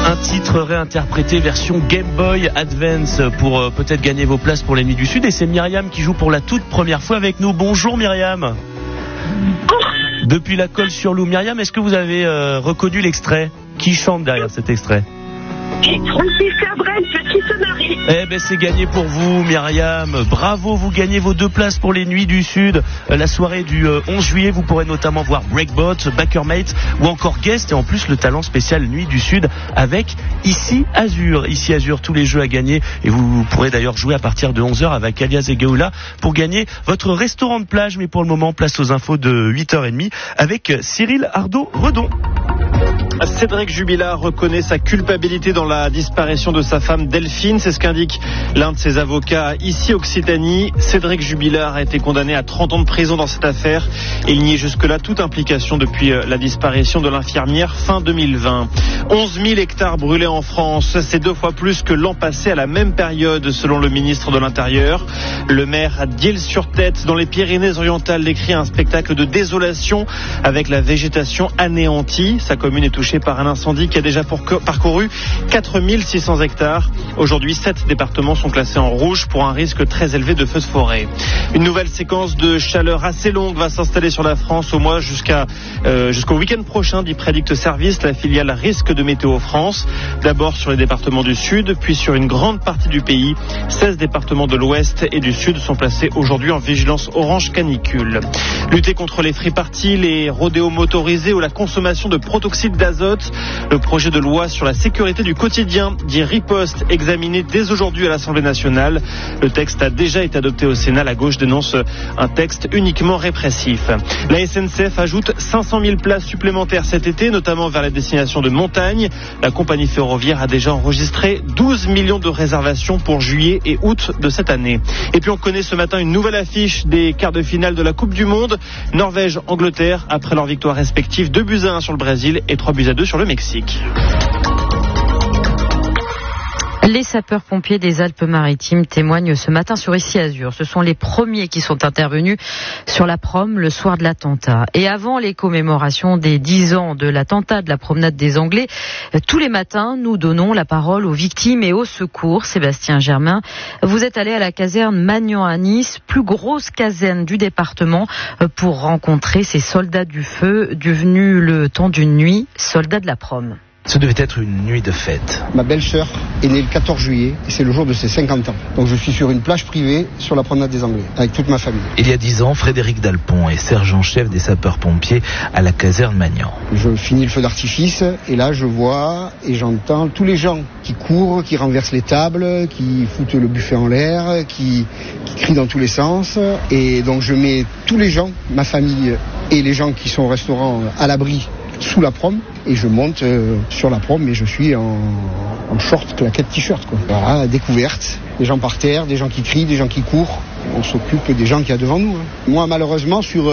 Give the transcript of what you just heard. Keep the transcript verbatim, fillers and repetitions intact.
Un titre réinterprété version Game Boy Advance pour euh, peut-être gagner vos places pour les Nuits du Sud. Et c'est Myriam qui joue pour la toute première fois avec nous. Bonjour Myriam. Depuis la Colle sur Loup. Myriam, est-ce que vous avez euh, reconnu l'extrait? Qui chante derrière cet extrait? Francis Cabrel, Petit Sonnerie. Eh ben c'est gagné pour vous Myriam, bravo, vous gagnez vos deux places pour les Nuits du Sud. Euh, la soirée du euh, onze juillet, vous pourrez notamment voir Breakbot, Backermate ou encore Guest, et en plus le talent spécial Nuits du Sud avec Ici Azur. Ici Azur, tous les jeux à gagner, et vous, vous pourrez d'ailleurs jouer à partir de onze heures avec Alias et Gaoula pour gagner votre restaurant de plage. Mais pour le moment, place aux infos de huit heures trente avec Cyril Ardo-Redon. Cédric Jubilard reconnaît sa culpabilité dans la disparition de sa femme Delphine. C'est ce qu'indique l'un de ses avocats ici Occitanie. Cédric Jubilard a été condamné à trente ans de prison dans cette affaire et il nie jusque-là toute implication depuis la disparition de l'infirmière fin deux mille vingt. onze mille hectares brûlés en France, c'est deux fois plus que l'an passé à la même période selon le ministre de l'Intérieur. Le maire à Diehl-sur-Tête dans les Pyrénées-Orientales décrit un spectacle de désolation avec la végétation anéantie. Sa commune est touchée par un incendie qui a déjà parcouru quatre mille six cents hectares. Aujourd'hui, sept départements sont classés en rouge pour un risque très élevé de feux de forêt. Une nouvelle séquence de chaleur assez longue va s'installer sur la France au mois jusqu'à euh, jusqu'au week-end prochain, dit Predict Service, la filiale risque de Météo France. D'abord sur les départements du sud, puis sur une grande partie du pays. seize départements de l'ouest et du sud sont placés aujourd'hui en vigilance orange canicule. Lutter contre les free-parties, les rodéos motorisés ou la consommation de protoxyde d'azote. Le projet de loi sur la sécurité du quotidien, dit Riposte, examiné dès aujourd'hui à l'Assemblée nationale. Le texte a déjà été adopté au Sénat. La gauche dénonce un texte uniquement répressif. La S N C F ajoute cinq cent mille places supplémentaires cet été, notamment vers les destinations de montagne. La compagnie ferroviaire a déjà enregistré douze millions de réservations pour juillet et août de cette année. Et puis on connaît ce matin une nouvelle affiche des quarts de finale de la Coupe du Monde. Norvège-Angleterre, après leur victoire respective, deux buts à un sur le Brésil et trois buts à deux sur le Mexique. Les sapeurs-pompiers des Alpes-Maritimes témoignent ce matin sur Ici Azur. Ce sont les premiers qui sont intervenus sur la prom le soir de l'attentat. Et avant les commémorations des dix ans de l'attentat de la promenade des Anglais, tous les matins, nous donnons la parole aux victimes et aux secours. Sébastien Germain, vous êtes allé à la caserne Magnan à Nice, plus grosse caserne du département, pour rencontrer ces soldats du feu devenus le temps d'une nuit, soldats de la prom. Ce devait être une nuit de fête. Ma belle-sœur est née le quatorze juillet et c'est le jour de ses cinquante ans. Donc je suis sur une plage privée sur la promenade des Anglais avec toute ma famille. Il y a dix ans, Frédéric Dalpont est sergent-chef des sapeurs-pompiers à la caserne Magnan. Je finis le feu d'artifice et là je vois et j'entends tous les gens qui courent, qui renversent les tables, qui foutent le buffet en l'air, qui, qui crient dans tous les sens. Et donc je mets tous les gens, ma famille et les gens qui sont au restaurant à l'abri sous la prom et je monte euh, sur la prom et je suis en, en short, claquette, t-shirt quoi. Voilà, découverte, des gens par terre, des gens qui crient, des gens qui courent. On s'occupe des gens qu'il y a devant nous. Hein. Moi malheureusement sur